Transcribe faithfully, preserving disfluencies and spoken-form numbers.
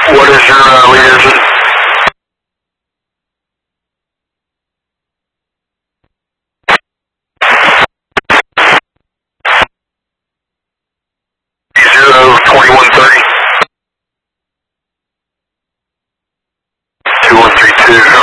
What is your uh, lead engine? Zero twenty-one thirty. Two one three two.